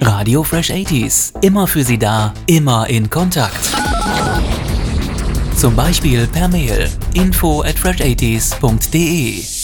Radio Fresh 80s. Immer für Sie da, immer in Kontakt. Zum Beispiel per Mail info@fresh80s.de.